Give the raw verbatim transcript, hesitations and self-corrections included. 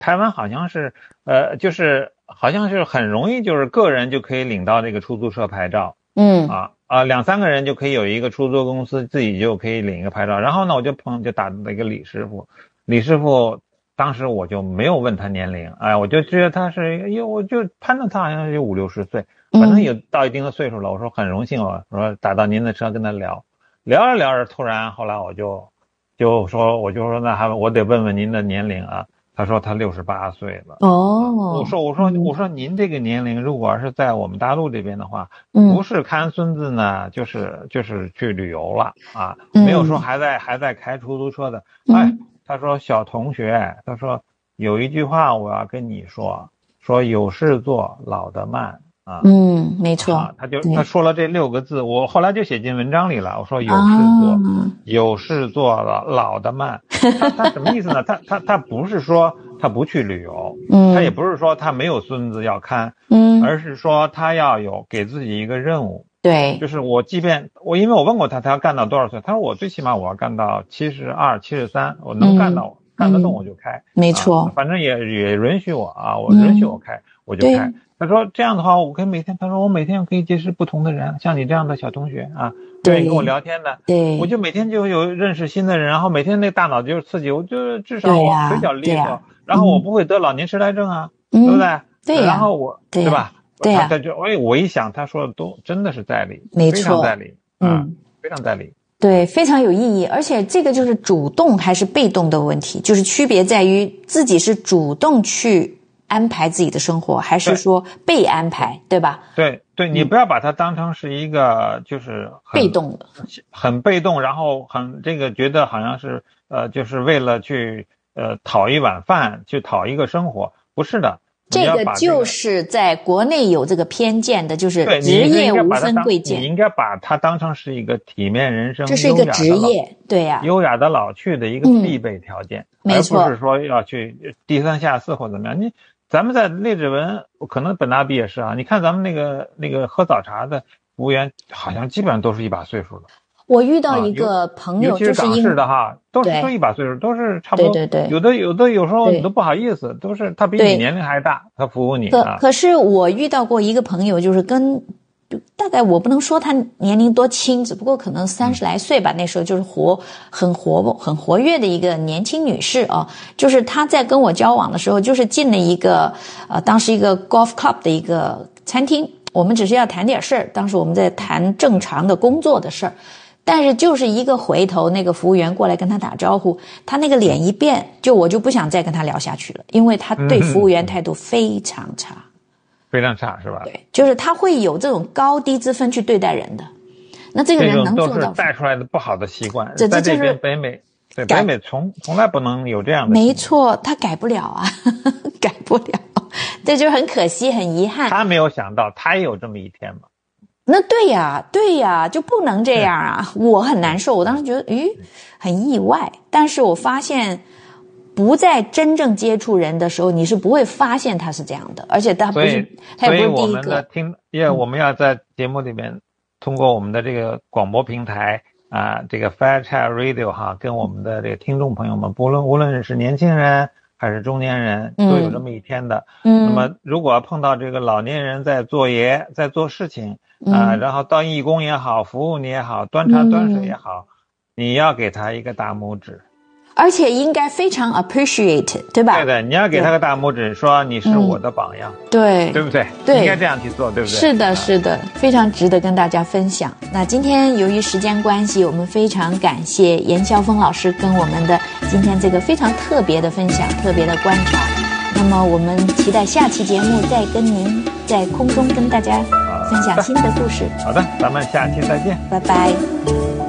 台湾好像是呃就是好像是很容易就是个人就可以领到这个出租车牌照。 嗯啊啊两三个人就可以有一个出租公司，自己就可以领一个牌照。然后呢我就碰就打了一个李师傅，李师傅当时我就没有问他年龄，哎，我就觉得他是，因为我就判断他好像是有五六十岁，反正有到一定的岁数了。我说很荣幸，我说打到您的车跟他聊，聊着聊着，突然后来我就就说我就说那还我得问问您的年龄啊。他说他六十八岁了。 哦， 我说我说我说您这个年龄，如果是在我们大陆这边的话， 嗯， 不是看孙子呢，就是就是去旅游了啊，没有说还在还在开出租车的。哎，他说小同学，他说有一句话我要跟你说，说有事做老得慢啊。 嗯，没错。 啊、他就他说了这六个字，我后来就写进文章里了。我说有事做， 啊、 有事做了老得慢。他他什么意思呢？他他他不是说他不去旅游， 嗯， 他也不是说他没有孙子要看， 嗯， 而是说他要有给自己一个任务。 对， 就是我即便我因为我问过他，他要干到多少岁？他说我最起码我要干到七十二、七十三，我能干到、嗯、干得动我就开。 没错、 啊，反正也也允许我啊，我允许我开、嗯、我就开。他说这样的话，我可以每天，他说我每天可以结识不同的人，像你这样的小同学啊，愿意跟我聊天的， 对， 我就每天就有认识新的人，然后每天那大脑就是刺激，我就至少我腿脚利索、啊，然后我不会得老年痴呆症啊， 嗯、 对不对？ 对呀、啊， 然后我， 对吧？ 对呀、啊， 他就哎，我一想，他说的都真的是在理， 没错， 非常在理，啊、 嗯， 非常在理。 对，非常有意义，而且这个就是主动还是被动的问题，就是区别在于自己是主动去安排自己的生活，还是说被安排， 对, 对吧？ 对对，你不要把它当成是一个就是被动的， 很被动，然后很这个觉得好像是呃，就是为了去呃讨一碗饭，去讨一个生活，不是的。 这个就是在国内有这个偏见的，就是职业无分贵贱。 你应该把它当成是一个体面人生， 这是一个职业，对呀、啊， 优雅的老去的一个必备条件， 嗯、没错， 而不是说要去低三下四或怎么样。你咱们在列治文，可能本大毕也是啊。你看咱们那个那个喝早茶的服务员，好像基本上都是一把岁数的。 我遇到一个朋友， 就是港式的哈，都是都一把岁数，都是差不多。 对对对， 有的有的有时候你都不好意思，都是他比你年龄还大，他服务你啊。 可可是我遇到过一个朋友，就是跟大概我不能说他年龄多轻，只不过可能三十来岁吧，嗯、那时候就是活很活很活跃的一个年轻女士啊。就是她在跟我交往的时候，就是进了一个呃，当时一个 golf club 的一个餐厅，我们只是要谈点事儿，当时我们在谈正常的工作的事儿。但是就是一个回头，那个服务员过来跟他打招呼，他那个脸一变，就我就不想再跟他聊下去了，因为他对服务员态度非常差， 嗯、非常差是吧？ 对，就是他会有这种高低之分去对待人的。那这个人能做到， 这种都是带出来的不好的习惯， 这在这边北美，对北美从从来不能有这样的。 没错，他改不了啊，改不了，这就很可惜，很遗憾。 他没有想到，他也有这么一天嘛。 那对呀，对呀，就不能这样啊！我很难受，我当时觉得，咦，很意外。但是我发现，不在真正接触人的时候，你是不会发现他是这样的，而且他不是，他也不是第一个。 所以我们的听，因为我们要在节目里面，通过我们的这个广播平台啊，这个 Fairchild Radio 哈，跟我们的这个听众朋友们，不论无论是年轻人还是中年人，都有这么一天的。嗯。那么，如果碰到这个老年人在做爷，在做事情。啊、呃，然后当义工也好，服务你也好，端茶端水也好，嗯、你要给他一个大拇指， 而且应该非常 appreciate， 对吧？ 对的，你要给他个大拇指，说你是我的榜样， 嗯、对， 对不对？ 对， 应该这样去做，对不对？ 是的，是的，非常值得跟大家分享。那今天由于时间关系，我们非常感谢严孝峰老师跟我们的今天这个非常特别的分享，特别的观察。那么我们期待下期节目再跟您在空中跟大家分享新的故事。 好的，咱们下期再见， 拜拜。